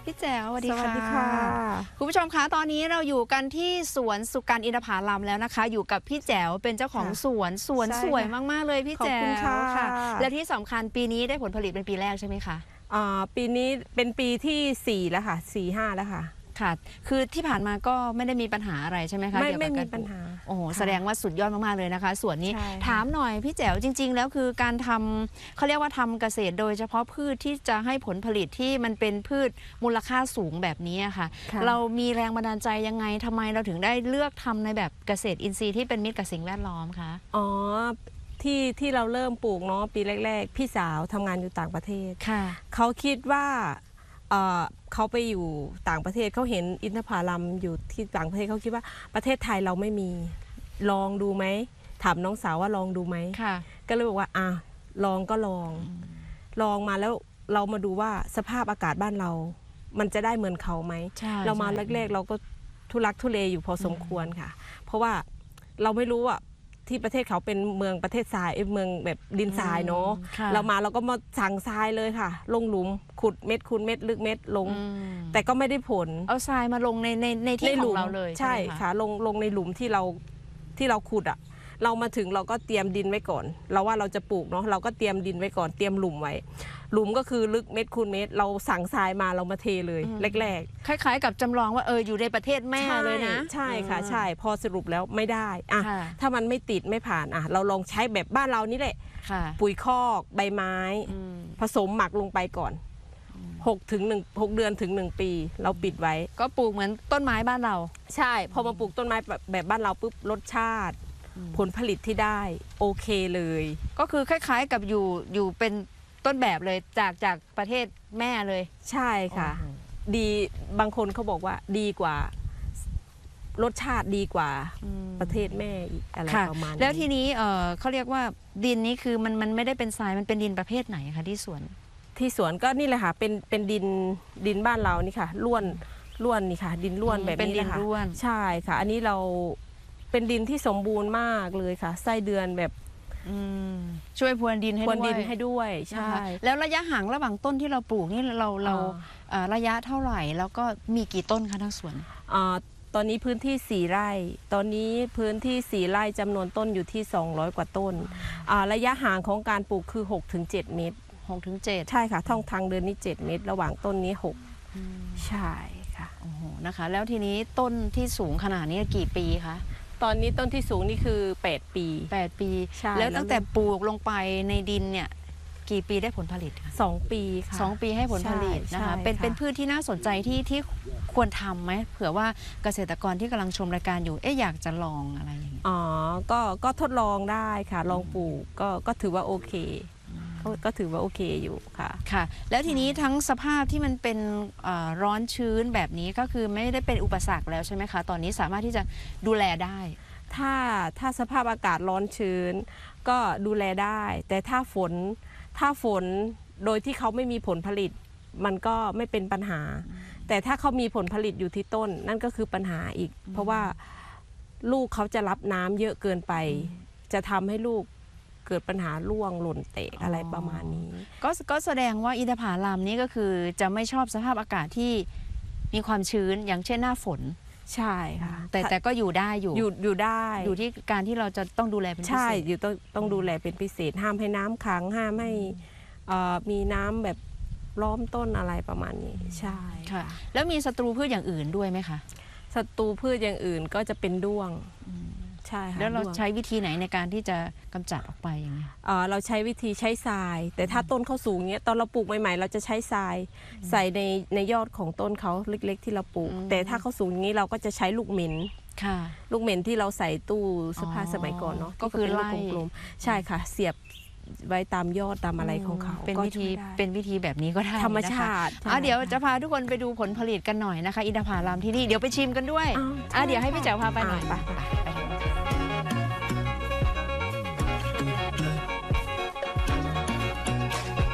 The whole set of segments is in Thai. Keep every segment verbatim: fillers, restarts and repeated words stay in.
พี่แจ๋วสวัสดีสวัสดีค่ะคุณผู้ชมคะตอนนี้เราอยู่กันที่สวนสุการอินทผลัมแล้วนะคะอยู่กับพี่แจ๋วเป็นเจ้าของสวนสวนสวยมากๆเลยพี่แจ๋วค่ะและที่สำคัญปีนี้ได้ผลผลิตเป็นปีแรกใช่ไหมคะอ่าปีนี้เป็นปีที่สี่แล้วค่ะสี่ห้าแล้วค่ะค่ะคือที่ผ่านมาก็ไม่ได้มีปัญหาอะไรใช่ไหมคะไม่ไม่มีปัญหาโอ้โหแสดงว่าสุดยอดมากๆเลยนะคะส่วนนี้ถามหน่อยพี่แจ๋วจริงๆแล้วคือการทำเขาเรียกว่าทำเกษตรโดยเฉพาะพืชที่จะให้ผลผลิตที่มันเป็นพืชมูลค่าสูงแบบนี้ค่ะเรามีแรงบันดาลใจยังไงทำไมเราถึงได้เลือกทำในแบบเกษตรอินทรีย์ที่เป็นมิตรกับสิ่งแวดล้อมคะอ๋อที่ที่เราเริ่มปลูกเนาะปีแรกๆพี่สาวทำงานอยู่ต่างประเทศค่ะเขาคิดว่าเขาไปอยู่ต่างประเทศเขาเห็นอินทผลัมอยู่ที่ต่างประเทศเขาคิดว่าประเทศไทยเราไม่มีลองดูไหมถามน้องสาวว่าลองดูไหมก็เลยบอกว่าอ่ะลองก็ลองลองมาแล้วเรามาดูว่าสภาพอากาศบ้านเรามันจะได้เหมือนเขาไหมเรามาแรกๆเราก็ทุลักทุเลอยู่พอสมควรค่ะเพราะว่าเราไม่รู้ว่าที่ประเทศเขาเป็นเมืองประเทศทรายเมืองแบบดินทรายเนาะเรามาเราก็มาสั่งทรายเลยค่ะลงหลุมขุดเม็ดคูณเม็ดลึกเม็ดลงแต่ก็ไม่ได้ผลเอาทรายมาลงในในในที่ของเราเลยใช่ค่ะลงลงในหลุมที่เราที่เราขุดอ่ะเรามาถึงเราก็เตรียมดินไว้ก่อนเราว่าเราจะปลูกเนาะเราก็เตรียมดินไว้ก่อนเตรียมหลุมไว้หลุมก็คือลึกเม็ดคูณเม็ดเราสั่งทรายมาเรามาเทเลยแรกๆคล้ายๆกับจำลองว่าเอออยู่ในประเทศแม่เลยนะใช่ค่ะใช่พอสรุปแล้วไม่ได้อ่ะถ้ามันไม่ติดไม่ผ่านอ่ะเราลองใช้แบบบ้านเรานี่แหละปุ๋ยคอกใบไม้ผสมหมักลงไปก่อนหกถึงหนึ่งหกเดือนถึงหนึ่งปีเราปิดไว้ก็ปลูกเหมือนต้นไม้บ้านเราใช่พอมาปลูกต้นไม้แบบบ้านเราปุ๊บรสชาติผลผลิตที่ได้โอเคเลยก็คือคล้ายๆกับอยู่อยู่เป็นต้นแบบเลยจากจากประเทศแม่เลยใช่ค่ะดีบางคนเขาบอกว่าดีกว่ารสชาติดีกว่าประเทศแม่อีกอะไรประมาณนี้แล้วทีนี้เออเขาเรียกว่าดินนี้คือมันมันไม่ได้เป็นทรายมันเป็นดินประเภทไหนคะที่สวนที่สวนก็นี่แหละค่ะเป็นเป็นดินดินบ้านเรานี่ค่ะล้วนล้วนนี่ค่ะดินล้วนแบบนี้นะคะใช่ค่ะอันนี้เราเป็นดินที่สมบูรณ์มากเลยค่ะไส้เดือนแบบช่วยพรวนดินให้ด้วยพรวนดินให้ด้วยใช่แล้วระยะห่างระหว่างต้นที่เราปลูกนี่เราเราระยะเท่าไหร่แล้วก็มีกี่ต้นคะทั้งสวนตอนนี้พื้นที่สี่ไร่ตอนนี้พื้นที่สี่ไร่จำนวนต้นอยู่ที่สองร้อยกว่าต้นระยะห่างของการปลูกคือ หกถึงเจ็ด เมตรหกถึงเจ็ดใช่ค่ะท่องทางเดินนี่เจ็ดเมตรระหว่างต้นนี้หกใช่ค่ะโอ้โหนะคะแล้วทีนี้ต้นที่สูงขนาดนี้กี่ปีคะตอนนี้ต้นที่สูงนี่คือแปดปีแปดปีแล้วตั้งแต่ปลูกลงไปในดินเนี่ยกี่ปีได้ผลผลิตสองปีค่ะสองปีให้ผลผลิตนะคะเป็นเป็นพืชที่น่าสนใจที่ที่ควรทำไหมเผื่อว่าเกษตรกรที่กำลังชมรายการอยู่เอ๊ะอยากจะลองอะไรอย่างนี้อ๋อก็ก็ทดลองได้ค่ะลองปลูกก็ก็ถือว่าโอเคก็ถือว่าโอเคอยู่ค่ะค่ะแล้วทีนี้ทั้งสภาพที่มันเป็นร้อนชื้นแบบนี้ก็คือไม่ได้เป็นอุปสรรคแล้วใช่ไหมคะตอนนี้สามารถที่จะดูแลได้ถ้าถ้าสภาพอากาศร้อนชื้นก็ดูแลได้แต่ถ้าฝนถ้าฝนโดยที่เขาไม่มีผลผลิตมันก็ไม่เป็นปัญหาแต่ถ้าเขามีผลผลิตอยู่ที่ต้นนั่นก็คือปัญหาอีกเพราะว่าลูกเขาจะรับน้ำเยอะเกินไปจะทำให้ลูกเกิดปัญหาร่วงหล่นเตะอะไรประมาณนี้ก็ก็แสดงว่าอินทผลัมนี้ก็คือจะไม่ชอบสภาพอากาศที่มีความชื้นอย่างเช่นหน้าฝนใช่ค่ะแต่แต่ก็อยู่ได้อยู่อยู่อยู่ได้อยู่ที่การที่เราจะต้องดูแลเป็นพิเศษใช่อยู่ต้องต้องดูแลเป็นพิเศษห้ามให้น้ำขังห้ามให้มีน้ำแบบล้อมต้นอะไรประมาณนี้ใช่ค่ะแล้วมีศัตรูพืชอย่างอื่นด้วยไหมคะศัตรูพืชอย่างอื่นก็จะเป็นด้วงใช่ค่ะแล้วเราใช้วิธีไหนในการที่จะกำจัดออกไปอย่างเงี้ยเราใช้วิธีใช้ทรายแต่ถ้าต้นเขาสูงเนี้ยตอนเราปลูกใหม่ๆเราจะใช้ทรายใส่ในในยอดของต้นเขาเล็กๆที่เราปลูกแต่ถ้าเขาสูงอย่างนี้เราก็จะใช้ลูกเหม็นลูกเหม็นที่เราใส่ตู้เสื้อผ้าสมัยก่อนเนาะก็คือไล่กลมๆใช่ค่ะเสียบไว้ตามยอดตามอะไรของเขาเป็นวิธีเป็นวิธีแบบนี้ก็ได้ธรรมชาติอ่ะเดี๋ยวจะพาทุกคนไปดูผลผลิตกันหน่อยนะคะอินทผลัมที่นี่เดี๋ยวไปชิมกันด้วยอ่ะเดี๋ยวให้พี่แจ๋วพาไปหน่อยไป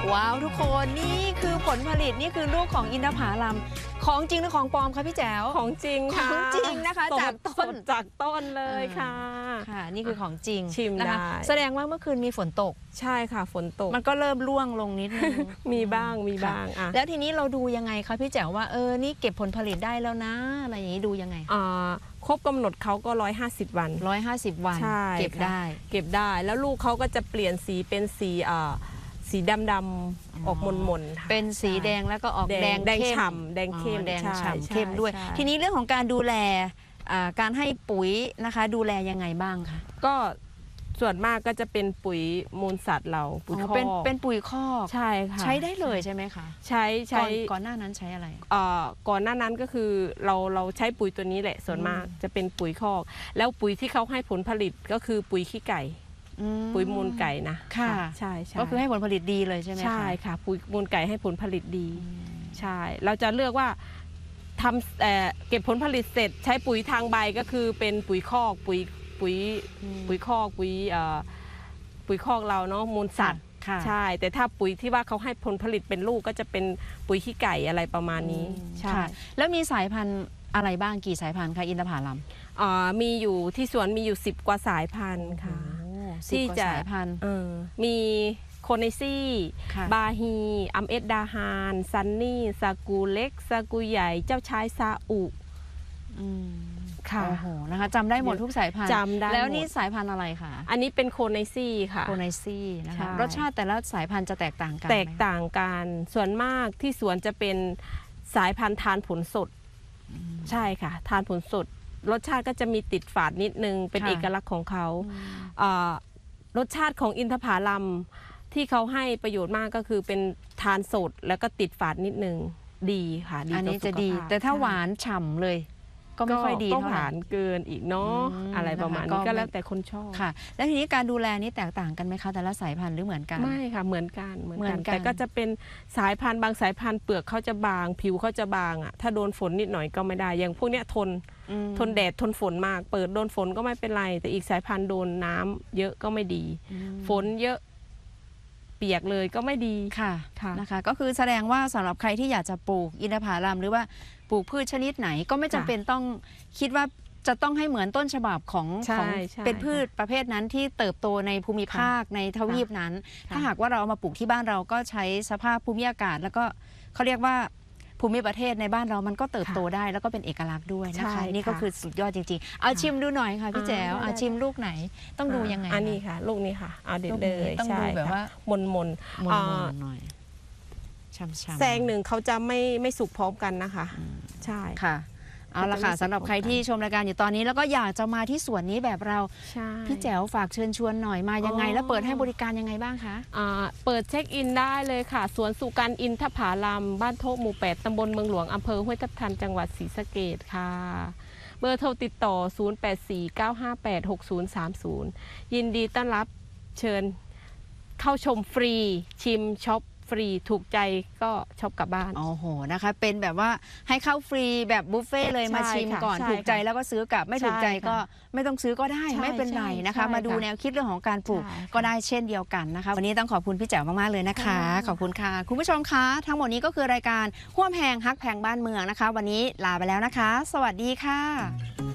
ว้าวทุกคนนี่คือผลผลิตนี่คือลูกของอินทผลัมของจริงหรือของปลอมคะพี่แจ๋วของจริงค่ะของจริงนะคะจากต้นจากต้นเลยค่ะค่ะนี่คือของจริงชิมนะคะได้แสดงว่าเมื่อคืนมีฝนตกใช่ค่ะฝนตกมันก็เริ่มร่วงลงนิดนึงมีบ้างมีบ้างอ่ะแล้วทีนี้เราดูยังไงคะพี่แจ๋วว่าเออนี่เก็บผลผลิตได้แล้วนะอะไรอย่างนี้ดูยังไงอ่าครบกำหนดเขาก็ร้อยห้าสิบวันร้อยห้าสิบวันใช่เก็บได้เก็บได้แล้วลูกเขาก็จะเปลี่ยนสีเป็นสีอ่าสีดำดำออกมนๆค่ะเป็นสีแดงแล้วก็ออกแดงแดงเข้มฉ่ำแดงเข้มอ๋อแดงใช่ฉ่ำใช่เข้มด้วยใช่ทีนี้เรื่องของการดูแลอ่าการให้ปุ๋ยนะคะดูแลยังไงบ้างคะก็ส่วนมากก็จะเป็นปุ๋ยมูลสัตว์เราปุ๋ยอ๋อคอกเป็นเป็นปุ๋ยคอกใช่ค่ะใช้ได้เลยใช่ไหมคะใช้ก่อใช้นก่อนหน้านั้นใช้อะไรเอ่อก่อนหน้านั้นก็คือเราเราใช้ปุ๋ยตัวนี้แหละส่วนมากอืมจะเป็นปุ๋ยคอก แล้วปุ๋ยที่เขาให้ผลผลิตก็คือปุ๋ยขี้ไก่อืมปุ๋ยมูลไก่นะค่ะใช่ใช่ก็คือให้ผลผลิตดีเลยใช่ไหมคะใช่ค่ะปุ๋ยมูลไก่ให้ผลผลิตดีอืมใช่ เราจะเลือกว่าทำเอ่อเก็บผลผลิตเสร็จใช้ปุ๋ยทางใบก็คือเป็นปุ๋ยคอกปุ๋ยปุ๋ยปุ๋ยคอกปุ๋ยเอ่อปุ๋ยคอกเราเนาะมูลสัตว์ค่ะใช่ แต่ถ้าปุ๋ยที่ว่าเขาให้ผลผลิตเป็นลูกก็จะเป็นปุ๋ยขี้ไก่อะไรประมาณนี้ใช่ค่ะแล้วมีสายพันธุ์อะไรบ้างกี่สายพันธุ์คะอินทผลัมอ่ามีอยู่ที่สวนมีอยู่สิบกว่าสายพันธุ์ค่ะสิบที่กว่าจะสายพันธุ์เออมีโคเนซี่ค่ะบาฮีอัมเอสดาฮานซันนี่ซากูเล็กซากูใหญ่เจ้าชายซาอุอืมค่ะโอ้โหนะคะจำได้หมดทุกสายพันธุ์จำได้แล้วหมดนี่สายพันธุ์อะไรคะอันนี้เป็นโคเนซี่ค่ะโคไนซี่นะใช่คะรสชาติแต่ละสายพันธุ์จะแตกต่างกันแตกไหมต่างกันส่วนมากที่สวนจะเป็นสายพันธุ์ทานผลสดอืมใช่ค่ะ ทานผลสด รสชาติก็จะมีติดฝาดนิดนึงเป็นค่ะเอกลักษณ์ของเขาอืมอ่ารสชาติของอินทผลัมที่เขาให้ประโยชน์มากก็คือเป็นทานสดแล้วก็ติดฝาดนิดนึงดีค่ะดีอันต่อนี้สุจะขดีภาพแต่ถ้าใช่หวานฉ่ำเลย ก็ไม่ค่อยดีก็เท่าหไหร่วานเกินอีกเนาะอืมอะไรประมาณนะคะนี้ก็ก็ไม่แล้วแต่คนชอบค่ะ แล้วทีนี้การดูแลนี่แตกต่างกันไหมคะแต่ละสายพันธุ์หรือเหมือนกันไม่ค่ะเหมือนกันเหมือนเหมืกัอน นกันแต่ก็จะเป็นสายพันธุ์บางสายพันธุ์เปลือกเขาจะบางผิวเขาจะบางอ่ะถ้าโดนฝนนิดหน่อยก็ไม่ได้อย่างพวกเนี้ยทนอืมทนแดดทนฝนมาก เปิดโดนฝนก็ไม่เป็นไร แต่อีกสายพันธุ์โดนน้ำเยอะก็ไม่ดีอืมฝนเยอะเปียกเลยก็ไม่ดีค่ะค่ะนะคะ ก็คือแสดงว่าสำหรับใครที่อยากจะปลูกอินทผลัมหรือว่าปลูกพืชชนิดไหนก็ไม่จำค่ะเป็นต้องคิดว่าจะต้องให้เหมือนต้นฉบับของใช่ของใช่เป็นพืชประเภทนั้นที่เติบโตในภูมิภาคในทวีปนั้นค่ะถ้าหากว่าเราเอามาปลูกที่บ้านเราก็ใช้สภาพภูมิอากาศ แล้วก็เขาเรียกว่าภูมิประเทศในบ้านเรามันก็เติบโตได้แล้วก็เป็นเอกลักษณ์ด้วยนะใช่คะ นี่ก็ค่ะคือสุดยอดจริงๆ เอาชิมดูหน่อยค่ะพี่แจ๋วอ่าได้เอาชิมลูกไหนต้องดูยังไงอันนี้คะค่ะ ลูกนี้ค่ะ เอาเด็ดลูกเลนี้ยต้องใช่ดูแบบค่ะว่ามนมนมนอ่าๆหน่อยช้ำๆแซงหนึ่งเขาจะไม่ไม่สุกพร้อมกันนะคะอืมใช่ค่ะเอาละค่ะจะไม่สำหรับใครที่ชมรายการอยู่ตอนนี้แล้วก็อยากจะมาที่สวนนี้แบบเราใช่พี่แจ๋วฝากเชิญชวนหน่อยมายังไงอ๋อแล้วเปิดให้บริการยังไงบ้างคะอ่าเปิดเช็คอินได้เลยค่ะ สวนสุกันอินทผลัมบ้านโทกหมู่แปดตำบลเมืองหลวงอำเภอห้วยทับทันจังหวัดศรีสะเกษค่ะ เบอร์โทรติดต่อ ศูนย์ แปด สี่ เก้า ห้า แปด หก ศูนย์ สาม ศูนย์ ยินดีต้อนรับเชิญเข้าชมฟรี ชิมช็อปฟรีถูกใจก็ช็อปกลับบ้านโอ้โหนะคะ เป็นแบบว่าให้เข้าฟรีแบบบุฟเฟ่ต์เลยใช่มาชิมค่ะก่อนใช่ถูกใจค่ะแล้วก็ซื้อกลับไม่ถูกใจใช่ค่ะก็ไม่ต้องซื้อก็ได้ใช่ไม่เป็นไรนะคะใช่มาดูค่ะแนวคิดเรื่องของการปลูกใช่ค่ะก็ได้เช่นเดียวกันนะคะ วันนี้ต้องขอบคุณพี่แจ๋วมากๆเลยนะคะค่ะขอบคุณค่ะ คุณผู้ชมคะทั้งหมดนี้ก็คือรายการห่วมแหงฮักแพงบ้านเมืองนะคะ วันนี้ลาไปแล้วนะคะ สวัสดีค่ะ